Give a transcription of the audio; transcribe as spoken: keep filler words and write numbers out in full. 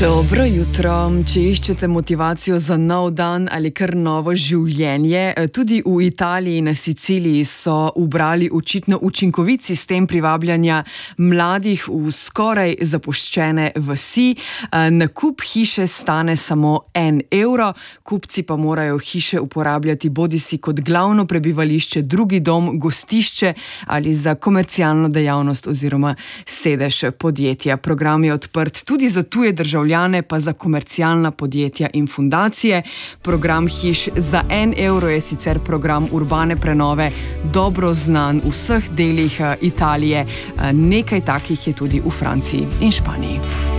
Dobro jutro. Če iščete motivacijo za nov dan ali kar novo življenje, tudi v Italiji na Siciliji so ubrali očitno učinkovit sistem privabljanja mladih v skoraj zapuščene vasi. Nakup hiše stane samo en evro, kupci pa morajo hiše uporabljati bodisi kot glavno prebivališče, drugi dom, gostišče ali za komercialno dejavnost oziroma sedež podjetja. Program je odprt tudi za tuje državljane, pa za komercialna podjetja in fundacije. Program hiš za en evro je sicer program urbane prenove, dobro znan v vseh delih Italije. Nekaj takih je tudi v Franciji in Španiji.